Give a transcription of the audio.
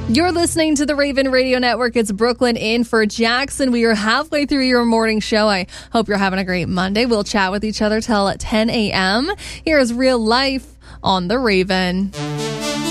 You're listening to the Raven Radio Network. It's Brooklyn in for Jackson. We are halfway through your morning show. I hope you're having a great Monday. We'll chat with each other till 10 a.m. Here is Real Life on the Raven.